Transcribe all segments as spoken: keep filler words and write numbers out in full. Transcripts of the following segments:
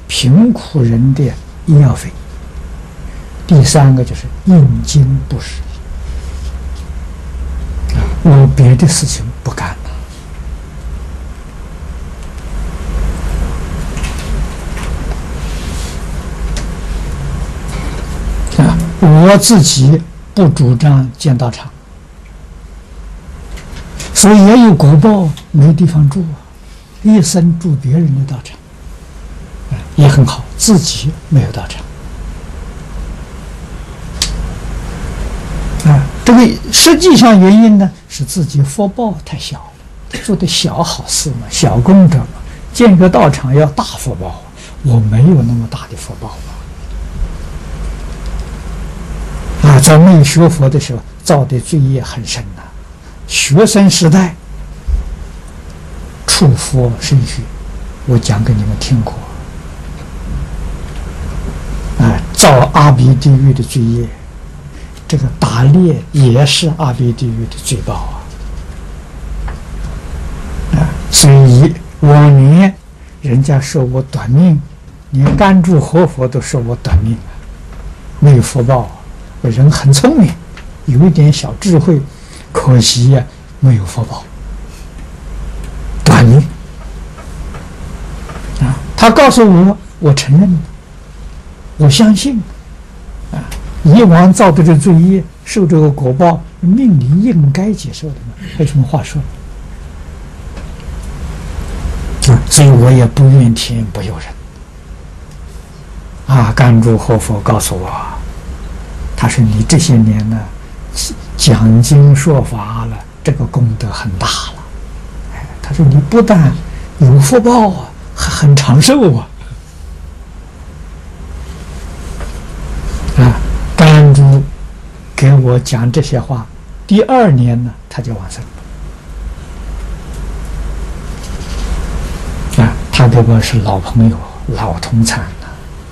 贫苦人的医药费；第三个就是应经布施。我别的事情不干了。啊，我自己不主张建道场，所以也有果报，没地方住啊，一生住别人的道场，啊，也很好，自己没有道场。啊，这个实际上原因呢，是自己福报太小了，做的小好事嘛，小功德嘛。建个道场要大福报，我没有那么大的福报嘛。啊，在没学佛的时候造的罪业很深呐、啊。学生时代触佛生学，我讲给你们听过。啊，造阿鼻地狱的罪业。这个打猎也是阿鼻地狱的罪报啊！啊，所以往年人家说我短命，连甘珠活佛都说我短命啊，没有福报啊。我人很聪明，有一点小智慧，可惜呀、啊，没有福报，短命啊！他告诉我，我承认，我相信。以往造的这罪业，受这个果报，命里应该接受的嘛，还有什么话说？啊，所以我也不怨天不尤人。啊，甘珠活佛告诉我，他说你这些年呢，讲经说法了，这个功德很大了。哎，他说你不但有福报啊，还很长寿啊。啊。甘珠给我讲这些话，第二年呢，他就往生了。啊，他跟我是老朋友、老同参了。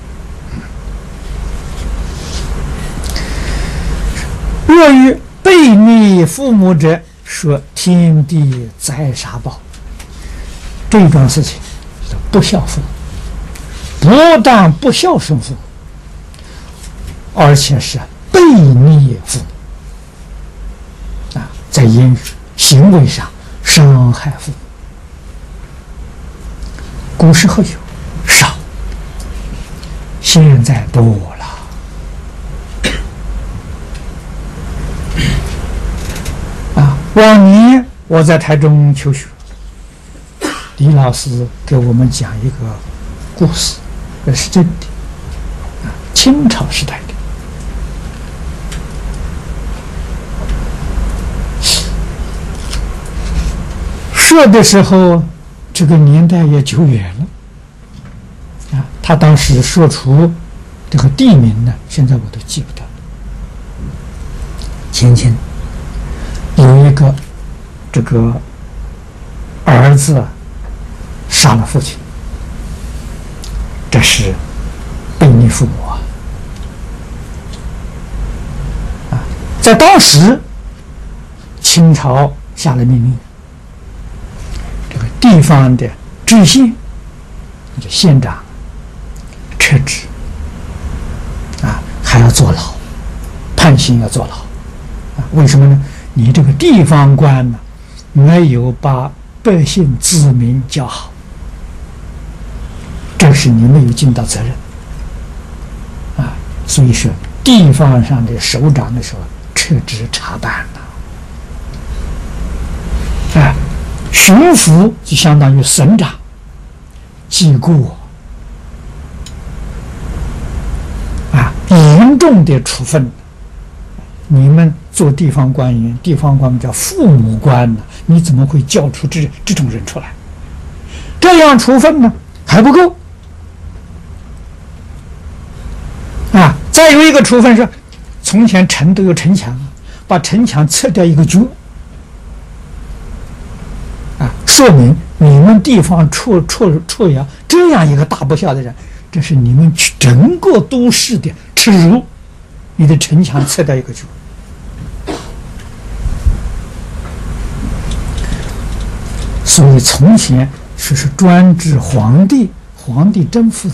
若于背逆父母者，说天地宰杀报。这桩事情是不孝父，不但不孝顺父母，而且是背逆父母啊，在言语行为上伤害父母。古时候有少，现在多了啊。往年我在台中求学，李老师给我们讲一个故事，这是真的啊，清朝时代的。说的时候，这个年代也久远了啊。他当时说出这个地名呢，现在我都记不得了。前前有一个这个儿子杀了父亲，这是背逆父母啊！啊，在当时，清朝下了命令。地方的知县，就县长撤职啊，还要坐牢，判刑要坐牢啊？为什么呢？你这个地方官呢，没有把百姓子民教好，这是你没有尽到责任啊！所以说，地方上的首长的时候撤职查办了啊。巡抚就相当于省长，记过啊，严重的处分。你们做地方官员，地方官叫父母官呢，你怎么会教出这这种人出来？这样处分呢还不够啊！再有一个处分是，从前城都有城墙，把城墙拆掉一个角。啊，说明你们地方处处处有这样一个大不孝的人，这是你们整个都市的耻辱。你的城墙拆掉一个角，所以从前说是专制皇帝，皇帝真负责。